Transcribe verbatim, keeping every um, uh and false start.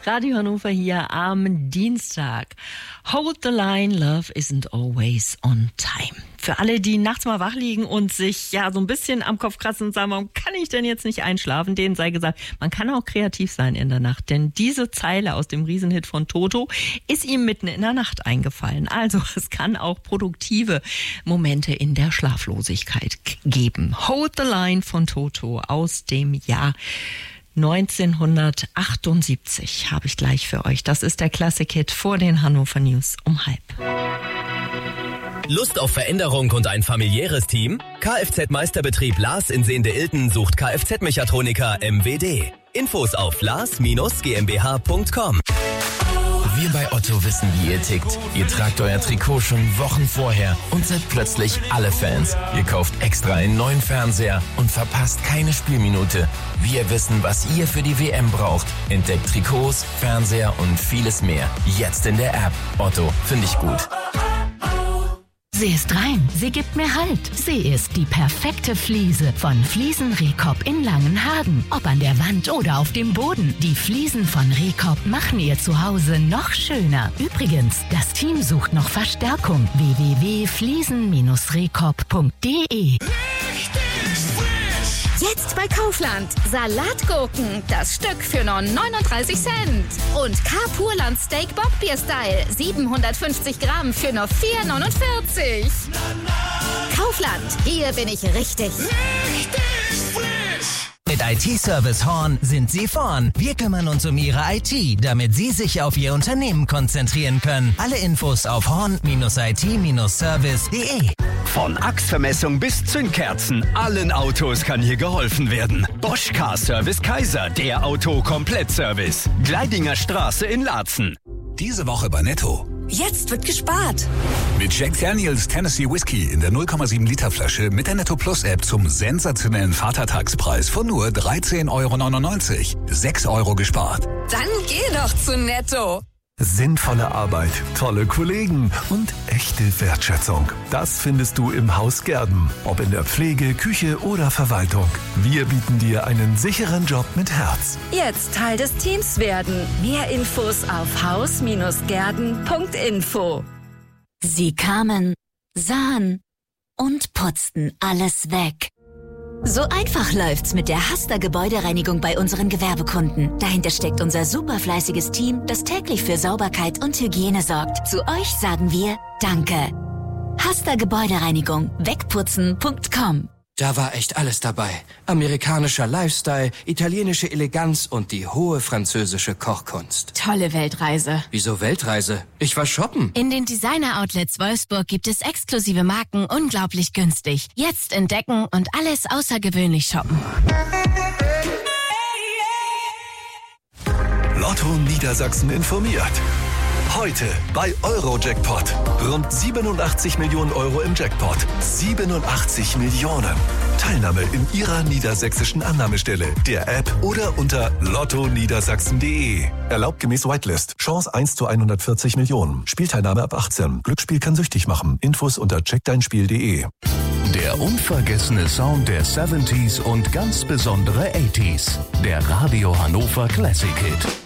Radio Hannover hier am Dienstag. Hold the line, love isn't always on time. Für alle, die nachts mal wach liegen und sich ja so ein bisschen am Kopf kratzen und sagen, warum kann ich denn jetzt nicht einschlafen? Denen sei gesagt, man kann auch kreativ sein in der Nacht. Denn diese Zeile aus dem Riesenhit von Toto ist ihm mitten in der Nacht eingefallen. Also es kann auch produktive Momente in der Schlaflosigkeit geben. Hold the line von Toto aus dem Jahr neunzehnhundertachtundsiebzig habe ich gleich für euch. Das ist der Classic-Hit vor den Hannover News um halb. Lust auf Veränderung und ein familiäres Team? Kfz-Meisterbetrieb Lars in Sehnde-Ilten sucht Kfz-Mechatroniker M W D. Infos auf lars Bindestrich g m b h punkt com. Wir bei Otto wissen, wie ihr tickt. Ihr tragt euer Trikot schon Wochen vorher und seid plötzlich alle Fans. Ihr kauft extra einen neuen Fernseher und verpasst keine Spielminute. Wir wissen, was ihr für die W M braucht. Entdeckt Trikots, Fernseher und vieles mehr. Jetzt in der App. Otto, finde ich gut. Sie ist rein, sie gibt mir Halt. Sie ist die perfekte Fliese von Fliesen Rehkop in Langenhagen. Ob an der Wand oder auf dem Boden. Die Fliesen von Rehkop machen ihr Zuhause noch schöner. Übrigens, das Team sucht noch Verstärkung. w w w punkt fliesen Bindestrich rehkop punkt d e. Jetzt bei Kaufland. Salatgurken, das Stück für nur neununddreißig Cent. Und K-Purland Steak Bockbier Style, siebenhundertfünfzig Gramm für nur vier neunundvierzig. Kaufland, hier bin ich richtig. Richtig frisch. Mit I T-Service Horn sind Sie vorn. Wir kümmern uns um Ihre I T, damit Sie sich auf Ihr Unternehmen konzentrieren können. Alle Infos auf horn I T Service punkt d e. Von Achsvermessung bis Zündkerzen, allen Autos kann hier geholfen werden. Bosch Car Service Kaiser, der Auto-Komplett-Service. Gleidinger Straße in Laatzen. Diese Woche bei Netto. Jetzt wird gespart. Mit Jack Daniels Tennessee Whiskey in der null Komma sieben Liter Flasche mit der Netto Plus App zum sensationellen Vatertagspreis von nur dreizehn Euro neunundneunzig. sechs Euro gespart. Dann geh doch zu Netto. Sinnvolle Arbeit, tolle Kollegen und echte Wertschätzung. Das findest du im Haus Gerden. Ob in der Pflege, Küche oder Verwaltung. Wir bieten dir einen sicheren Job mit Herz. Jetzt Teil des Teams werden. Mehr Infos auf haus Bindestrich gerden punkt info. Sie kamen, sahen und putzten alles weg. So einfach läuft's mit der Hasta Gebäudereinigung bei unseren Gewerbekunden. Dahinter steckt unser superfleißiges Team, das täglich für Sauberkeit und Hygiene sorgt. Zu euch sagen wir Danke. Hasta Gebäudereinigung. Wegputzen punkt com. Da war echt alles dabei. Amerikanischer Lifestyle, italienische Eleganz und die hohe französische Kochkunst. Tolle Weltreise. Wieso Weltreise? Ich war shoppen. In den Designer-Outlets Wolfsburg gibt es exklusive Marken unglaublich günstig. Jetzt entdecken und alles außergewöhnlich shoppen. Lotto Niedersachsen informiert. Heute bei Eurojackpot. Rund siebenundachtzig Millionen Euro im Jackpot. siebenundachtzig Millionen. Teilnahme in Ihrer niedersächsischen Annahmestelle, der App oder unter lotto niedersachsen punkt d e. Erlaubt gemäß Whitelist. Chance eins zu hundertvierzig Millionen. Spielteilnahme ab achtzehn. Glücksspiel kann süchtig machen. Infos unter check dein spiel punkt d e. Der unvergessene Sound der siebziger und ganz besondere achtziger. Der Radio Hannover Classic Hit.